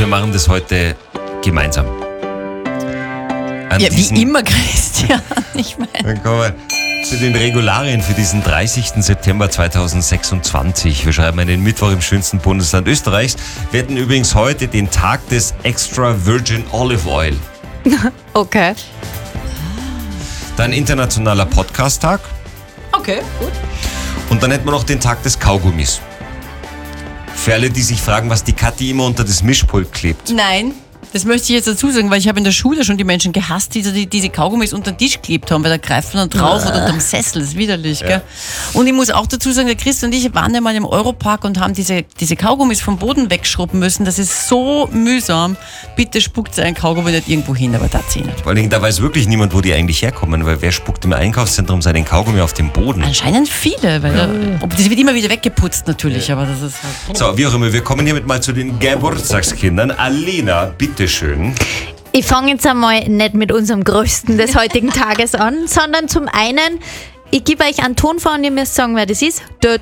wir machen das heute gemeinsam. Ja, wie immer, Christian. Ich meine. Dann kommen wir zu den Regularien für diesen 30. September 2026. Wir schreiben einen Mittwoch im schönsten Bundesland Österreichs. Wir hätten übrigens heute den Tag des Extra Virgin Olive Oil. Okay. Dann internationaler Podcast-Tag. Okay, gut. Und dann hätten wir noch den Tag des Kaugummis. Für alle, die sich fragen, was die Kathi immer unter das Mischpult klebt. Nein, das möchte ich jetzt dazu sagen, weil ich habe in der Schule schon die Menschen gehasst, die diese Kaugummis unter den Tisch geklebt haben, weil da greift man dann drauf oder unterm Sessel, das ist widerlich. Ja. Gell? Und ich muss auch dazu sagen, der Chris und ich waren ja mal im Europark und haben diese Kaugummis vom Boden wegschrubben müssen. Das ist so mühsam. Bitte spuckt ein Kaugummi nicht irgendwo hin, aber da zählt nicht. Vor allen Dingen, da weiß wirklich niemand, wo die eigentlich herkommen, weil wer spuckt im Einkaufszentrum seinen Kaugummi auf den Boden? Anscheinend viele, weil das wird immer wieder weggeputzt natürlich, aber das ist halt... So, wie auch immer, wir kommen hiermit mal zu den Geburtstagskindern. Alina, bitteschön. Ich fange jetzt einmal nicht mit unserem Größten des heutigen Tages an, sondern zum einen, ich gebe euch einen Ton vor und ihr müsst sagen, wer das ist.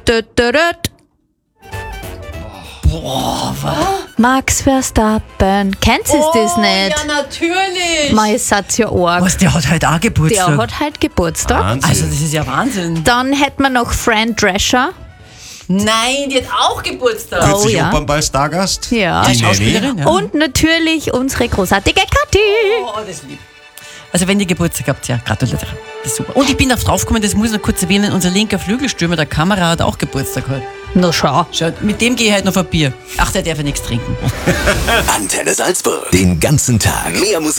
Boah, was? Max Verstappen. Kennst du das nicht? Ja, natürlich. Mei, ist das ja arg. Was, der hat halt auch Geburtstag. Der hat halt Geburtstag. Wahnsinn. Also das ist ja Wahnsinn. Dann hätten wir noch Fran Drescher. Nein, die hat auch Geburtstag. Oh, 40 ja. Opernball-Stargast. Ja. Die Schauspielerin, ja. Und natürlich unsere großartige Kathi. Oh, das ist lieb. Also wenn ihr Geburtstag habt, ja, gratuliere. Das ist super. Und ich bin auch draufgekommen, das muss ich noch kurz erwähnen, unser linker Flügelstürmer, der Kamera, hat auch Geburtstag heute. Na schau. Schaut, mit dem gehe ich halt noch ein Bier. Ach, der darf ja nichts trinken. Antenne Salzburg. Den ganzen Tag. Mehr Musik.